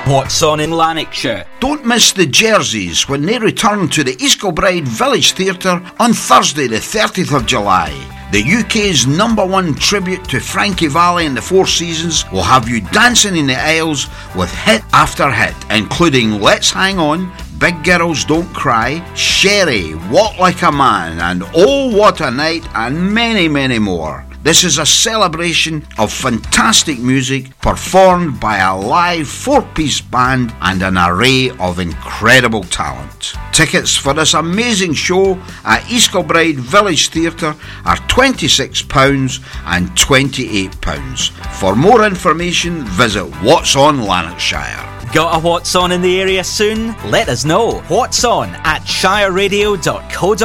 What's on in Lanarkshire? Don't miss the Jerseys when they return to the East Kilbride Village Theatre on Thursday the 30th of July. The UK's #1 tribute to Frankie Valli and the Four Seasons will have you dancing in the aisles with hit after hit, including Let's Hang On, Big Girls Don't Cry, Sherry, Walk Like a Man, and Oh What a Night, and many, many more. This is a celebration of fantastic music performed by a live 4-piece band and an array of incredible talent. Tickets for this amazing show at East Kilbride Village Theatre are £26 and £28. For more information, visit What's On Lanarkshire. Got a What's On in the area soon? Let us know. What's On at shireradio.co.uk.